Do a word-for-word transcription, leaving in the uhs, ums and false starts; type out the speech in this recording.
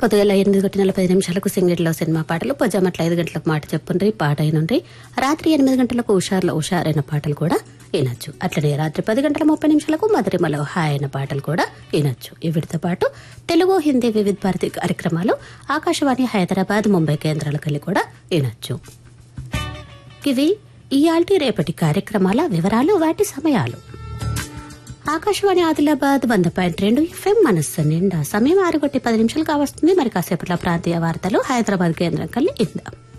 పొద్దుగల ఎనిమిది గంటల నలభై నిమిషాలకు సింగిట్లో సినిమా పాటలు, పొజామట్ల ఐదు గంటలకు మాట చెప్పుండ్రి పాట అయినుండ్రి. రాత్రి ఎనిమిది గంటలకు హుషార్లో హుషారైన పాటలు కూడా వినొచ్చు. అట్లనే రాత్రి పది గంటల ముప్పై నిమిషాలకు మధురిమలో హాయ్ అయిన పాటలు కూడా వినొచ్చు. వీటితో పాటు తెలుగు, హిందీ వివిధ భారతి కార్యక్రమాలు ఆకాశవాణి హైదరాబాద్, ముంబై కేంద్రాలకు వెళ్ళి కూడా వినొచ్చు. ఇవి ఇయాల్టి రేపటి కార్యక్రమాల వివరాలు, వాటి సమయాలు. ఆకాశవాణి ఆదిలాబాద్ వంద పాయింట్ రెండు ఎఫ్ఎం మనస్సు నిండా. సమయం ఆరు గంటల పది నిమిషాలు కావస్తుంది. మరి కాసేపట్ల ప్రాంతీయ వార్తలు హైదరాబాద్ కేంద్రం కల్లి ఇందాం.